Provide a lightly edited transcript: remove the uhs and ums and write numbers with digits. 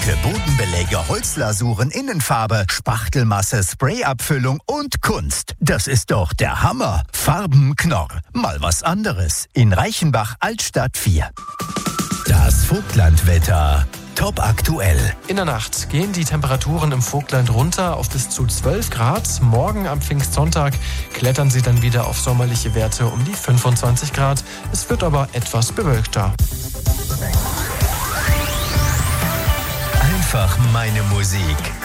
Lacke, Bodenbeläge, Holzlasuren, Innenfarbe, Spachtelmasse, Sprayabfüllung und Kunst. Das ist doch der Hammer. Farbenknorr. Mal was anderes. In Reichenbach, Altstadt 4. Das Vogtlandwetter. Top aktuell. In der Nacht gehen die Temperaturen im Vogtland runter auf bis zu 12 Grad. Morgen am Pfingstsonntag klettern sie dann wieder auf sommerliche Werte um die 25 Grad. Es wird aber etwas bewölkter. Einfach meine Musik.